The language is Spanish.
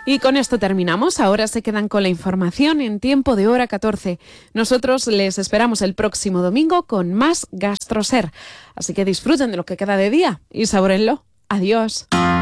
Y con esto terminamos. Ahora se quedan con la información en tiempo de hora 14. Nosotros les esperamos el próximo domingo con más GastroSer. Así que disfruten de lo que queda de día y sabórenlo. Adiós.